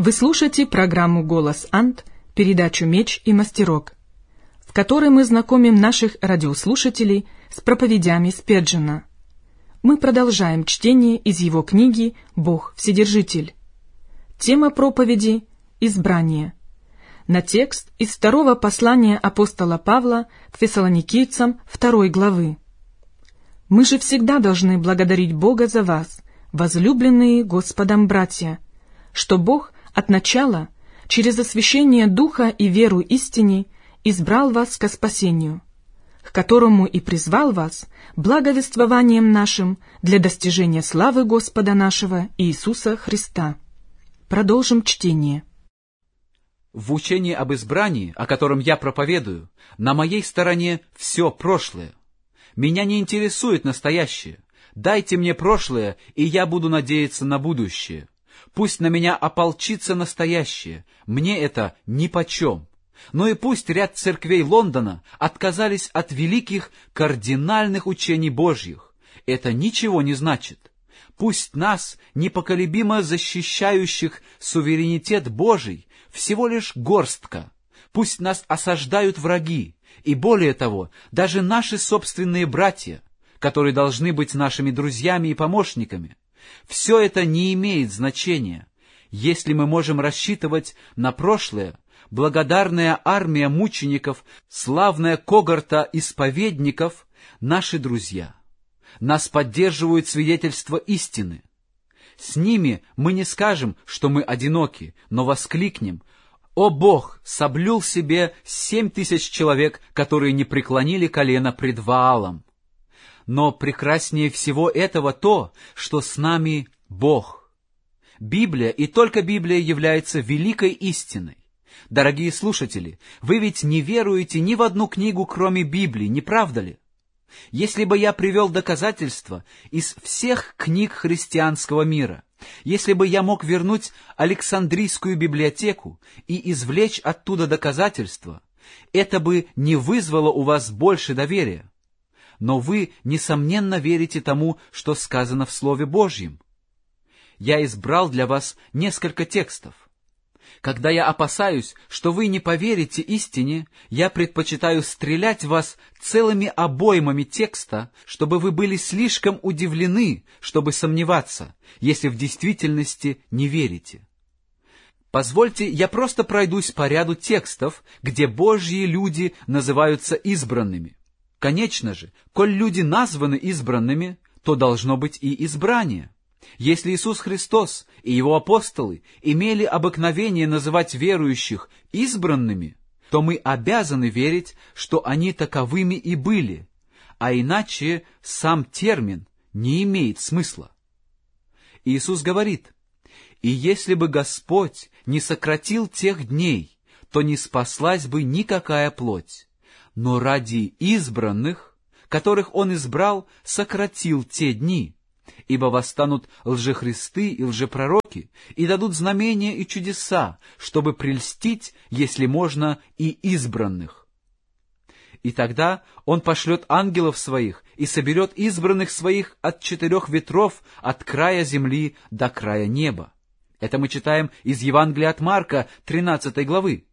Вы слушаете программу «Голос Ант», передачу «Меч и мастерок», в которой мы знакомим наших радиослушателей с проповедями Спеджена. Мы продолжаем чтение из его книги «Бог Вседержитель». Тема проповеди – «Избрание». На текст из второго послания апостола Павла к фессалоникийцам 2 главы. «Мы же всегда должны благодарить Бога за вас, возлюбленные Господом братья, что Бог от начала, через освящение Духа и веру истине, избрал вас ко спасению, к которому и призвал вас благовествованием нашим для достижения славы Господа нашего Иисуса Христа». Продолжим чтение. В учении об избрании, о котором я проповедую, на моей стороне все прошлое. Меня не интересует настоящее. Дайте мне прошлое, и я буду надеяться на будущее. Пусть на меня ополчится настоящее, мне это нипочем. Но и пусть ряд церквей Лондона отказались от великих кардинальных учений Божьих. Это ничего не значит. Пусть нас, непоколебимо защищающих суверенитет Божий, всего лишь горстка. Пусть нас осаждают враги, и более того, даже наши собственные братья, которые должны быть нашими друзьями и помощниками. Все это не имеет значения, если мы можем рассчитывать на прошлое. Благодарная армия мучеников, славная когорта исповедников — наши друзья. Нас поддерживают свидетельства истины. С ними мы не скажем, что мы одиноки, но воскликнем: «О Бог, соблюл себе 7000 человек, которые не преклонили колено пред Ваалом». Но прекраснее всего этого то, что с нами Бог. Библия и только Библия является великой истиной. Дорогие слушатели, вы ведь не веруете ни в одну книгу, кроме Библии, не правда ли? Если бы я привел доказательства из всех книг христианского мира, если бы я мог вернуть Александрийскую библиотеку и извлечь оттуда доказательства, это бы не вызвало у вас больше доверия. Но вы, несомненно, верите тому, что сказано в Слове Божьем. Я избрал для вас несколько текстов. Когда я опасаюсь, что вы не поверите истине, я предпочитаю стрелять в вас целыми обоймами текста, чтобы вы были слишком удивлены, чтобы сомневаться, если в действительности не верите. Позвольте, я просто пройдусь по ряду текстов, где Божьи люди называются избранными. Конечно же, коль люди названы избранными, то должно быть и избрание. Если Иисус Христос и Его апостолы имели обыкновение называть верующих избранными, то мы обязаны верить, что они таковыми и были, а иначе сам термин не имеет смысла. Иисус говорит: «И если бы Господь не сократил тех дней, то не спаслась бы никакая плоть. Но ради избранных, которых Он избрал, сократил те дни. Ибо восстанут лжехристы и лжепророки, и дадут знамения и чудеса, чтобы прельстить, если можно, и избранных. И тогда Он пошлет ангелов Своих и соберет избранных Своих от 4 ветров, от края земли до края неба». Это мы читаем из Евангелия от Марка, 13 главы.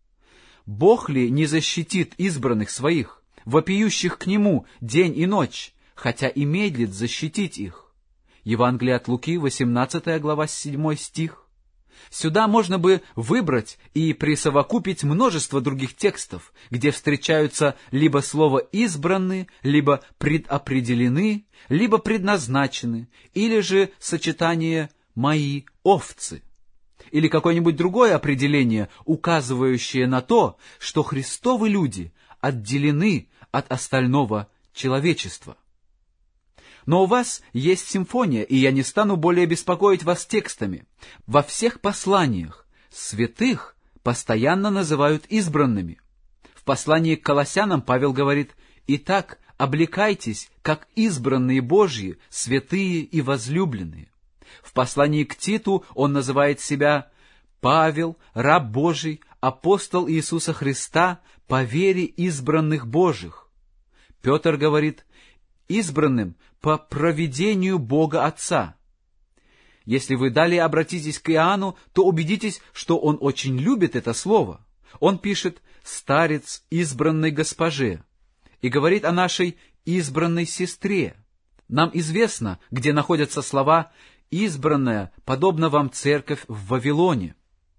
Бог ли не защитит избранных Своих, вопиющих к Нему день и ночь, хотя и медлит защитить их? Евангелие от Луки, 18 глава, 7 стих. Сюда можно бы выбрать и присовокупить множество других текстов, где встречаются либо слово «избраны», либо «предопределены», либо «предназначены», или же сочетание «мои овцы», или какое-нибудь другое определение, указывающее на то, что Христовы люди отделены от остального человечества. Но у вас есть симфония, и я не стану более беспокоить вас текстами. Во всех посланиях святых постоянно называют избранными. В послании к Колоссянам Павел говорит: «Итак, облекайтесь, как избранные Божьи, святые и возлюбленные». В послании к Титу он называет себя «Павел, раб Божий, апостол Иисуса Христа, по вере избранных Божьих». Петр говорит: «Избранным по провидению Бога Отца». Если вы далее обратитесь к Иоанну, то убедитесь, что он очень любит это слово. Он пишет «старец избранной госпоже» и говорит о нашей избранной сестре. Нам известно, где находятся слова «избранная, подобно вам церковь в Вавилоне».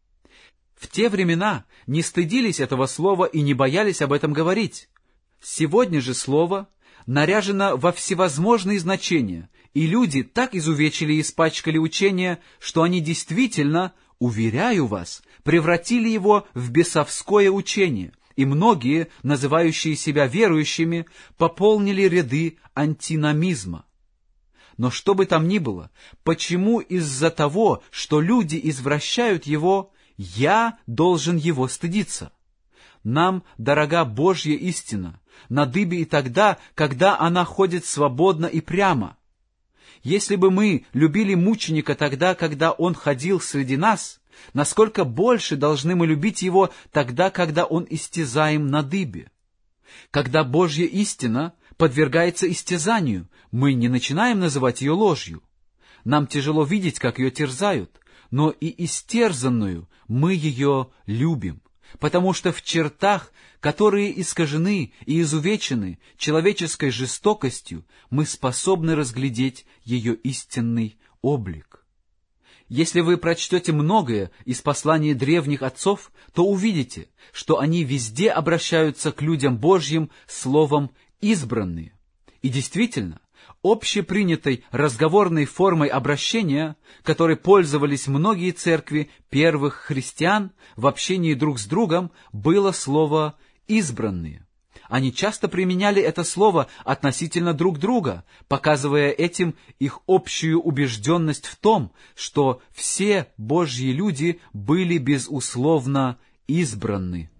В те времена не стыдились этого слова и не боялись об этом говорить. Сегодня же слово наряжено во всевозможные значения, и люди так изувечили и испачкали учение, что они действительно, уверяю вас, превратили его в бесовское учение, и многие, называющие себя верующими, пополнили ряды антиномизма. Но что бы там ни было, почему из-за того, что люди извращают его, я должен его стыдиться? Нам дорога Божья истина, на дыбе и тогда, когда она ходит свободно и прямо. Если бы мы любили мученика тогда, когда он ходил среди нас, насколько больше должны мы любить его тогда, когда он истязаем на дыбе? Когда Божья истина подвергается истязанию, мы не начинаем называть ее ложью. Нам тяжело видеть, как ее терзают, но и истерзанную мы ее любим, потому что в чертах, которые искажены и изувечены человеческой жестокостью, мы способны разглядеть ее истинный облик. Если вы прочтете многое из посланий древних отцов, то увидите, что они везде обращаются к людям Божьим словом «избранные». И действительно, общепринятой разговорной формой обращения, которой пользовались многие церкви первых христиан в общении друг с другом, было слово «избранные». Они часто применяли это слово относительно друг друга, показывая этим их общую убежденность в том, что все Божьи люди были безусловно избраны.